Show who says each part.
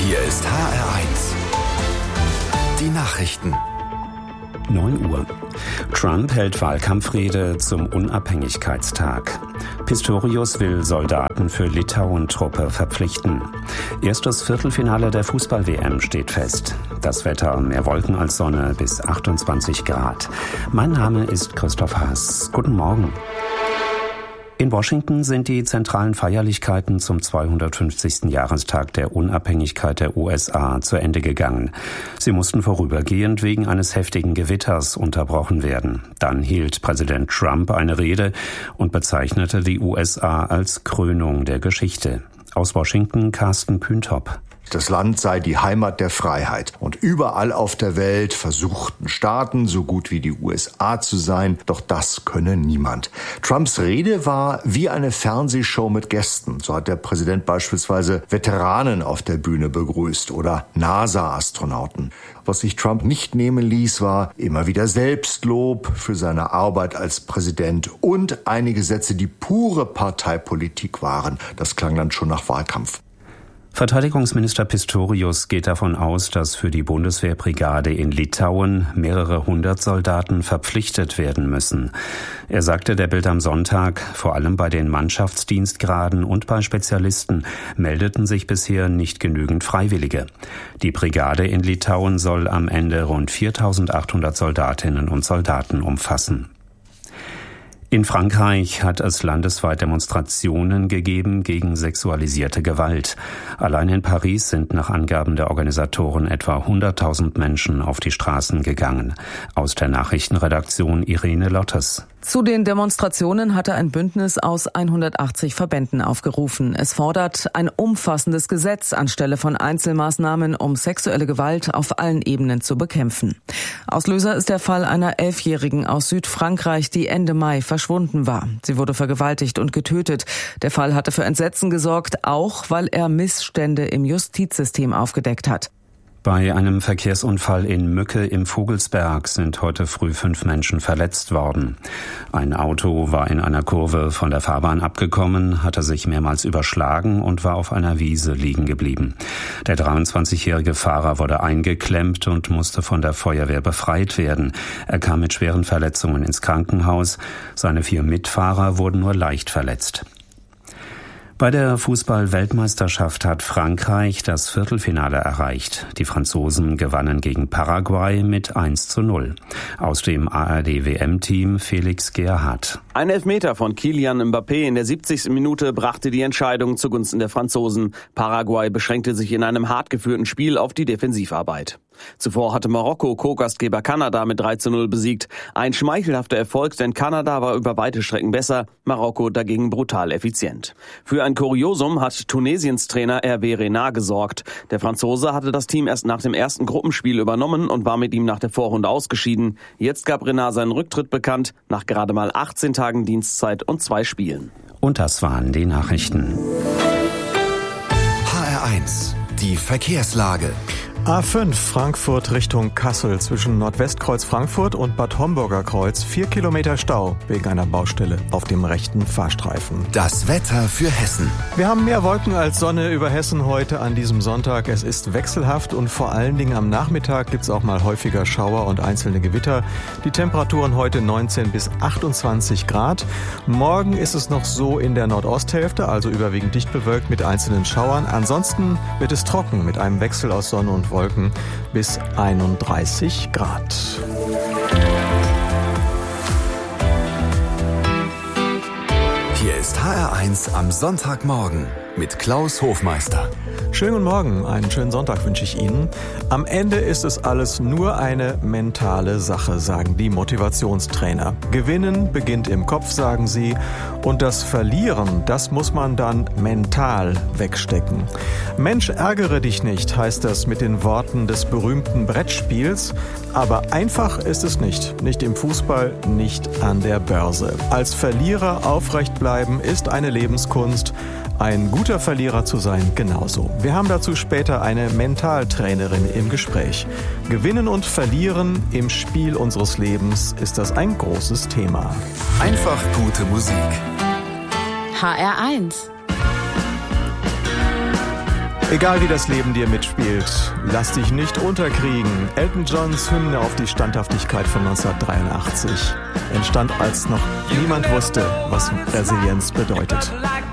Speaker 1: Hier ist HR1. Die Nachrichten.
Speaker 2: 9 Uhr. Trump hält Wahlkampfrede zum Unabhängigkeitstag. Pistorius will Soldaten für Litauen-Truppe verpflichten. Erstes Viertelfinale der Fußball-WM steht fest. Das Wetter: mehr Wolken als Sonne bis 28 Grad. Mein Name ist Christoph Haas. Guten Morgen. In Washington sind die zentralen Feierlichkeiten zum 250. Jahrestag der Unabhängigkeit der USA zu Ende gegangen. Sie mussten vorübergehend wegen eines heftigen Gewitters unterbrochen werden. Dann hielt Präsident Trump eine Rede und bezeichnete die USA als Krönung der Geschichte. Aus Washington Carsten Kühntop.
Speaker 3: Das Land sei die Heimat der Freiheit. Und überall auf der Welt versuchten Staaten, so gut wie die USA zu sein. Doch das könne niemand. Trumps Rede war wie eine Fernsehshow mit Gästen. So hat der Präsident beispielsweise Veteranen auf der Bühne begrüßt oder NASA-Astronauten. Was sich Trump nicht nehmen ließ, war immer wieder Selbstlob für seine Arbeit als Präsident und einige Sätze, die pure Parteipolitik waren. Das klang dann schon nach Wahlkampf.
Speaker 2: Verteidigungsminister Pistorius geht davon aus, dass für die Bundeswehrbrigade in Litauen mehrere hundert Soldaten verpflichtet werden müssen. Er sagte der Bild am Sonntag, vor allem bei den Mannschaftsdienstgraden und bei Spezialisten meldeten sich bisher nicht genügend Freiwillige. Die Brigade in Litauen soll am Ende rund 4.800 Soldatinnen und Soldaten umfassen. In Frankreich hat es landesweit Demonstrationen gegeben gegen sexualisierte Gewalt. Allein in Paris sind nach Angaben der Organisatoren etwa 100.000 Menschen auf die Straßen gegangen. Aus der Nachrichtenredaktion Irene Lottes.
Speaker 4: Zu den Demonstrationen hatte ein Bündnis aus 180 Verbänden aufgerufen. Es fordert ein umfassendes Gesetz anstelle von Einzelmaßnahmen, um sexuelle Gewalt auf allen Ebenen zu bekämpfen. Auslöser ist der Fall einer 11-Jährigen aus Südfrankreich, die Ende Mai verschwunden war. Sie wurde vergewaltigt und getötet. Der Fall hatte für Entsetzen gesorgt, auch weil er Missstände im Justizsystem aufgedeckt hat.
Speaker 2: Bei einem Verkehrsunfall in Mücke im Vogelsberg sind heute früh 5 Menschen verletzt worden. Ein Auto war in einer Kurve von der Fahrbahn abgekommen, hatte sich mehrmals überschlagen und war auf einer Wiese liegen geblieben. Der 23-jährige Fahrer wurde eingeklemmt und musste von der Feuerwehr befreit werden. Er kam mit schweren Verletzungen ins Krankenhaus. Seine 4 Mitfahrer wurden nur leicht verletzt. Bei der Fußball-Weltmeisterschaft hat Frankreich das Viertelfinale erreicht. Die Franzosen gewannen gegen Paraguay mit 1:0. Aus dem ARD-WM-Team Felix Gerhardt.
Speaker 5: Ein Elfmeter von Kylian Mbappé in der 70. Minute brachte die Entscheidung zugunsten der Franzosen. Paraguay beschränkte sich in einem hart geführten Spiel auf die Defensivarbeit. Zuvor hatte Marokko Co-Gastgeber Kanada mit 3:0 besiegt. Ein schmeichelhafter Erfolg, denn Kanada war über weite Strecken besser, Marokko dagegen brutal effizient. Für ein Kuriosum hat Tunesiens Trainer Hervé Renard gesorgt. Der Franzose hatte das Team erst nach dem ersten Gruppenspiel übernommen und war mit ihm nach der Vorrunde ausgeschieden. Jetzt gab Renard seinen Rücktritt bekannt, nach gerade mal 18 Tagen Dienstzeit und 2 Spielen.
Speaker 2: Und das waren die Nachrichten.
Speaker 1: HR1, die Verkehrslage.
Speaker 6: A5 Frankfurt Richtung Kassel zwischen Nordwestkreuz Frankfurt und Bad Homburger Kreuz 4 Kilometer Stau wegen einer Baustelle auf dem rechten Fahrstreifen.
Speaker 1: Das Wetter für Hessen.
Speaker 6: Wir haben mehr Wolken als Sonne über Hessen heute an diesem Sonntag. Es ist wechselhaft und vor allen Dingen am Nachmittag gibt es auch mal häufiger Schauer und einzelne Gewitter. Die Temperaturen heute 19 bis 28 Grad. Morgen ist es noch so in der Nordosthälfte, also überwiegend dicht bewölkt mit einzelnen Schauern. Ansonsten wird es trocken mit einem Wechsel aus Sonne und Wolken bis 31 Grad.
Speaker 1: Hier ist HR1 am Sonntagmorgen mit Klaus Hofmeister.
Speaker 6: Schönen guten Morgen, einen schönen Sonntag wünsche ich Ihnen. Am Ende ist es alles nur eine mentale Sache, sagen die Motivationstrainer. Gewinnen beginnt im Kopf, sagen sie, und das Verlieren, das muss man dann mental wegstecken. Mensch, ärgere dich nicht, heißt das mit den Worten des berühmten Brettspiels, aber einfach ist es nicht. Nicht im Fußball, nicht an der Börse. Als Verlierer aufrecht bleiben ist eine Lebenskunst. Ein guter Verlierer zu sein genauso. Wir haben dazu später eine Mentaltrainerin im Gespräch. Gewinnen und Verlieren im Spiel unseres Lebens ist das ein großes Thema.
Speaker 1: Einfach gute Musik.
Speaker 7: HR1
Speaker 6: Egal wie das Leben dir mitspielt, lass dich nicht unterkriegen. Elton Johns Hymne auf die Standhaftigkeit von 1983 entstand, als noch niemand wusste, was Resilienz bedeutet.